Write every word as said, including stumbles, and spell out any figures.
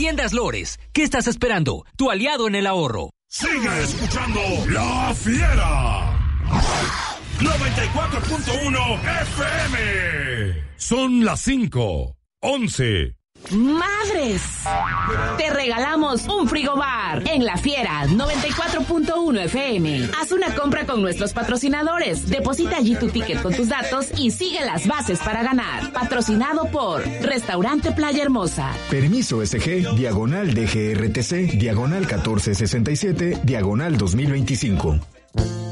Tiendas Lores, ¿qué estás esperando? Tu aliado en el ahorro. Sigue escuchando La Fiera. noventa y cuatro punto uno F M. Son las cinco, once. ¡Madres! Te regalamos un frigobar en La Fiera noventa y cuatro punto uno F M. Haz una compra con nuestros patrocinadores. Deposita allí tu ticket con tus datos y sigue las bases para ganar. Patrocinado por Restaurante Playa Hermosa. Permiso S G, diagonal D G R T C, diagonal catorce sesenta y siete, diagonal dos mil veinticinco.